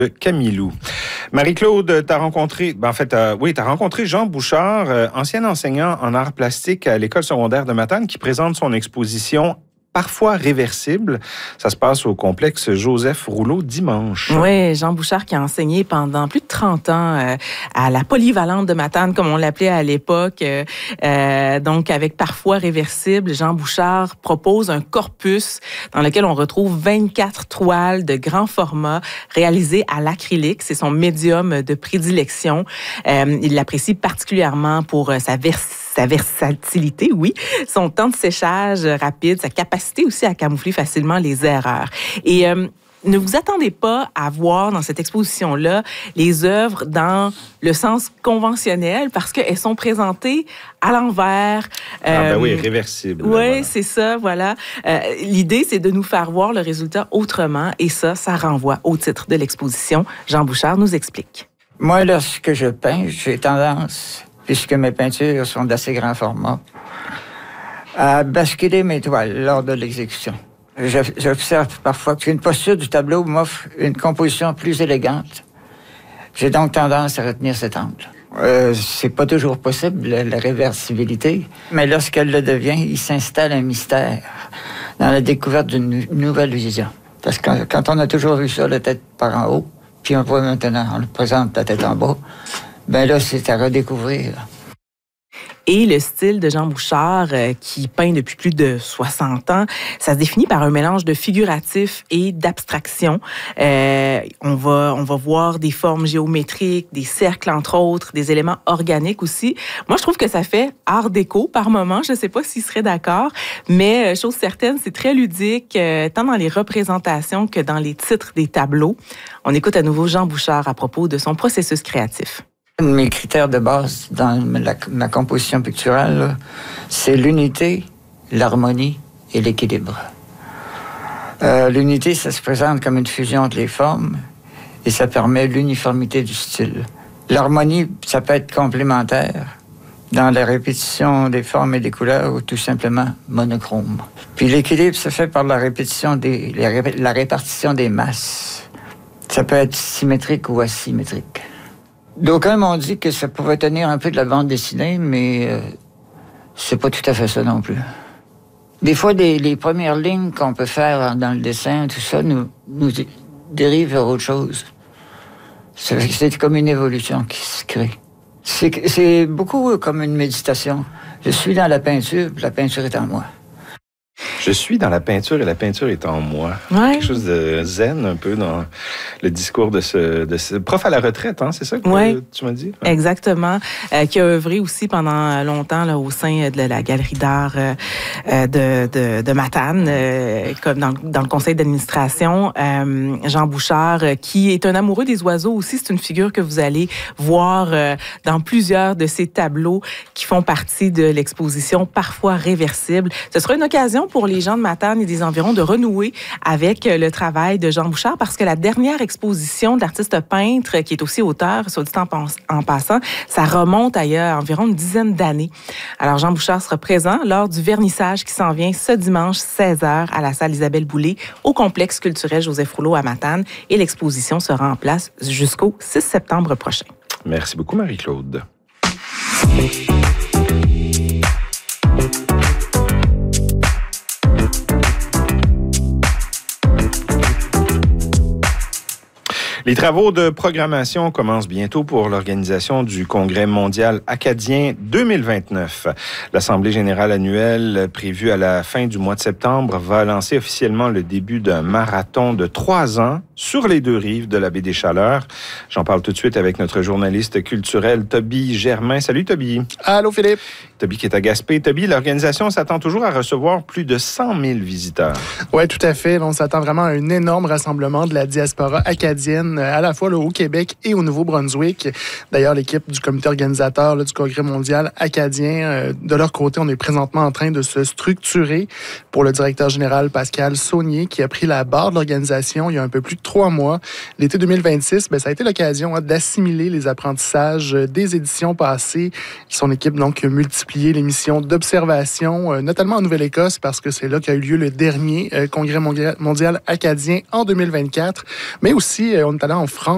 Camilou. Marie-Claude, t'as rencontré Jean Bouchard, ancien enseignant en arts plastiques à l'école secondaire de Matane, qui présente son exposition Parfois réversible. Ça se passe au complexe Joseph Rouleau dimanche. Oui, Jean Bouchard qui a enseigné pendant plus de 30 ans à la polyvalente de Matane, comme on l'appelait à l'époque. Donc, avec Parfois réversible, Jean Bouchard propose un corpus dans lequel on retrouve 24 toiles de grand format réalisées à l'acrylique. C'est son médium de prédilection. Il l'apprécie particulièrement pour sa versatilité, oui, son temps de séchage rapide, sa capacité aussi à camoufler facilement les erreurs. Et ne vous attendez pas à voir dans cette exposition-là les œuvres dans le sens conventionnel parce qu'elles sont présentées à l'envers. Oui, réversible. Oui, voilà. C'est ça, voilà. L'idée, c'est de nous faire voir le résultat autrement et ça renvoie au titre de l'exposition. Jean Bouchard nous explique. Moi, lorsque je peins, j'ai tendance, puisque mes peintures sont d'assez grand format, à basculer mes toiles lors de l'exécution. J'observe parfois qu'une posture du tableau m'offre une composition plus élégante. J'ai donc tendance à retenir cet angle. C'est pas toujours possible, la réversibilité, mais lorsqu'elle le devient, il s'installe un mystère dans la découverte d'une nouvelle vision. Parce que quand on a toujours vu ça, la tête par en haut, puis on voit maintenant, on le présente la tête en bas, ben là, c'est à redécouvrir. Et le style de Jean Bouchard, qui peint depuis plus de 60 ans, ça se définit par un mélange de figuratif et d'abstraction. On va voir des formes géométriques, des cercles entre autres, des éléments organiques aussi. Moi, je trouve que ça fait art déco par moment. Je ne sais pas s'il serait d'accord, mais chose certaine, c'est très ludique, tant dans les représentations que dans les titres des tableaux. On écoute à nouveau Jean Bouchard à propos de son processus créatif. Mes critères de base dans ma composition picturale, c'est l'unité, l'harmonie et l'équilibre. L'unité, ça se présente comme une fusion entre les formes et ça permet l'uniformité du style. L'harmonie, ça peut être complémentaire dans la répétition des formes et des couleurs ou tout simplement monochrome. Puis l'équilibre se fait par la répartition des masses. Ça peut être symétrique ou asymétrique. D'aucuns m'ont dit que ça pouvait tenir un peu de la bande dessinée, mais c'est pas tout à fait ça non plus. Des fois, les premières lignes qu'on peut faire dans le dessin, tout ça, nous dérive vers autre chose. C'est comme une évolution qui se crée. C'est beaucoup comme une méditation. Je suis dans la peinture, puis la peinture est en moi. Je suis dans la peinture et la peinture est en moi. Ouais. Quelque chose de zen un peu dans le discours de ce prof à la retraite, hein, c'est ça que tu m'as dit? Ouais. Exactement. Qui a œuvré aussi pendant longtemps là, au sein de la galerie d'art de Matane, comme dans le conseil d'administration. Jean Bouchard, qui est un amoureux des oiseaux aussi, c'est une figure que vous allez voir dans plusieurs de ces tableaux qui font partie de l'exposition Parfois réversible. Ce sera une occasion pour les gens de Matane et des environs de renouer avec le travail de Jean Bouchard parce que la dernière exposition de l'artiste peintre, qui est aussi auteur, soit dit en passant, ça remonte à environ une dizaine d'années. Alors, Jean Bouchard sera présent lors du vernissage qui s'en vient ce dimanche 16h à la salle Isabelle Boulay au complexe culturel Joseph Rouleau à Matane et l'exposition sera en place jusqu'au 6 septembre prochain. Merci beaucoup, Marie-Claude. Les travaux de programmation commencent bientôt pour l'organisation du Congrès mondial acadien 2029. L'Assemblée générale annuelle, prévue à la fin du mois de septembre, va lancer officiellement le début d'un marathon de 3 ans sur les 2 rives de la baie des Chaleurs. J'en parle tout de suite avec notre journaliste culturel Toby Germain. Salut Toby. Allô Philippe. Toby qui est à Gaspé. Toby, l'organisation s'attend toujours à recevoir plus de 100 000 visiteurs. Oui, tout à fait. On s'attend vraiment à un énorme rassemblement de la diaspora acadienne, à la fois là, au Québec et au Nouveau-Brunswick. D'ailleurs, l'équipe du comité organisateur là, du Congrès mondial acadien, de leur côté, on est présentement en train de se structurer pour le directeur général Pascal Saunier, qui a pris la barre de l'organisation il y a un peu plus de 3 mois. L'été 2026, ça a été l'occasion d'assimiler les apprentissages des éditions passées. Son équipe donc multiplié les missions d'observation, notamment en Nouvelle-Écosse, parce que c'est là qu'a eu lieu le dernier Congrès mondial acadien en 2024. Mais aussi, on est allé en France.